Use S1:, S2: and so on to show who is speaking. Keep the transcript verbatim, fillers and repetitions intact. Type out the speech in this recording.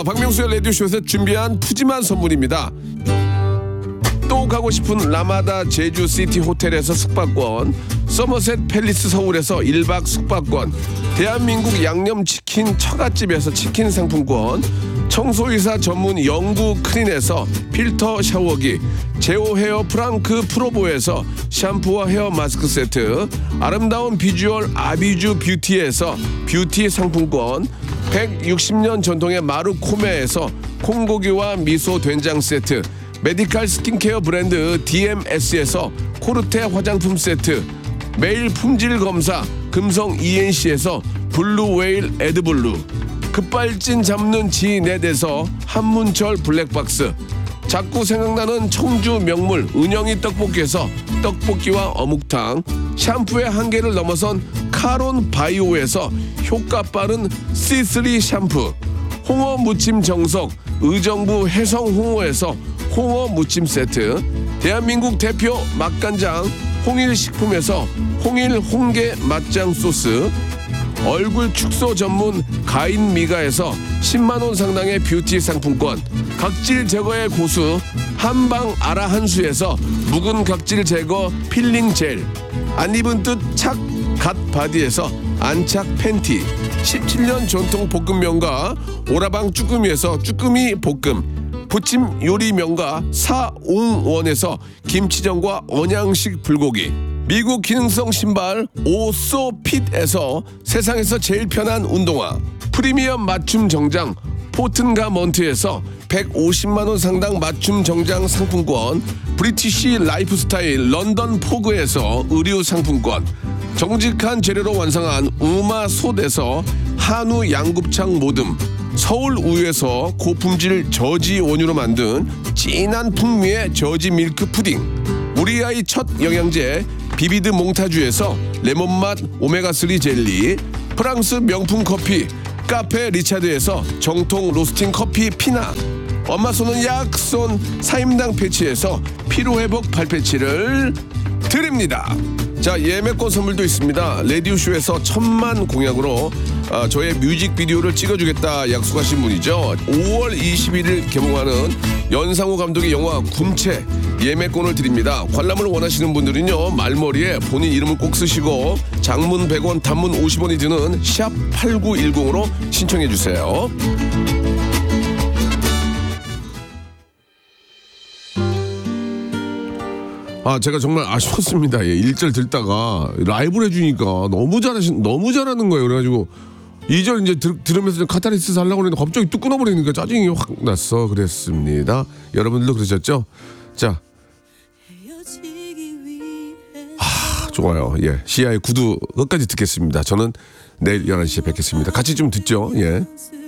S1: 박명수의 라디오쇼에서 준비한 푸짐한 선물입니다. 또 가고 싶은 라마다 제주시티 호텔에서 숙박권, 서머셋 팰리스 서울에서 일 박 숙박권, 대한민국 양념치킨 처갓집에서 치킨 상품권, 청소이사 전문 영구 크린에서 필터 샤워기, 제오 헤어 프랑크 프로보에서 샴푸와 헤어 마스크 세트, 아름다운 비주얼 아비주 뷰티에서 뷰티 상품권, 백육십 년 전통의 마루코메에서 콩고기와 미소 된장 세트, 메디칼 스킨케어 브랜드 디엠에스에서 코르테 화장품 세트, 매일 품질 검사 금성 이엔씨에서 블루웨일 에드블루, 급발진 잡는 지넷에서 한문철 블랙박스, 자꾸 생각나는 청주 명물 은영이 떡볶이에서 떡볶이와 어묵탕, 샴푸의 한계를 넘어선 카론 바이오에서 효과 빠른 씨쓰리 샴푸, 홍어 무침 정석 의정부 해성 홍어에서 홍어 무침 세트, 대한민국 대표 맛간장 홍일식품에서 홍일 홍게 맛장 소스, 얼굴 축소 전문 가인 미가에서 십만 원 상당의 뷰티 상품권, 각질 제거의 고수 한방 아라 한수에서 묵은 각질 제거 필링 젤, 안 입은 뜻 착 갓 바디에서 안착 팬티, 십칠 년 전통 볶음 명가 오라방 쭈꾸미에서 쭈꾸미 볶음, 부침 요리 명가 사옹원에서 김치전과 언양식 불고기, 미국 기능성 신발 오소핏에서 세상에서 제일 편한 운동화, 프리미엄 맞춤 정장 포튼가먼트에서 백오십만 원 상당 맞춤 정장 상품권, 브리티시 라이프스타일 런던 포그에서 의류 상품권, 정직한 재료로 완성한 우마솥에서 한우 양곱창 모듬, 서울 우유에서 고품질 저지 원유로 만든 진한 풍미의 저지 밀크 푸딩, 우리 아이 첫 영양제 비비드 몽타주에서 레몬맛 오메가삼 젤리, 프랑스 명품 커피 카페 리차드에서 정통 로스팅 커피 피나, 엄마 손은 약손 사임당 패치에서 피로회복 발패치를 드립니다. 자, 예매권 선물도 있습니다. 라디오쇼에서 천만 공약으로 아, 저의 뮤직비디오를 찍어주겠다 약속하신 분이죠. 오월 이십일일 개봉하는 연상호 감독의 영화 군체 예매권을 드립니다. 관람을 원하시는 분들은요, 말머리에 본인 이름을 꼭 쓰시고 장문 백 원 단문 오십 원이 드는 샵 팔구일공으로 신청해 주세요. 아, 제가 정말 아쉬웠습니다. 예, 일 절 듣다가 라이브를 해주니까 너무 잘하신, 너무 잘하는 거예요. 그래가지고 이 절 이제 들, 들으면서 좀 카타르시스 하려고 했는데 갑자기 뚝 끊어버리니까 짜증이 확 났어. 그랬습니다. 여러분들도 그러셨죠? 자. 아, 좋아요. 예. 시아의 구두 끝까지 듣겠습니다. 저는 내일 열한 시에 뵙겠습니다. 같이 좀 듣죠. 예.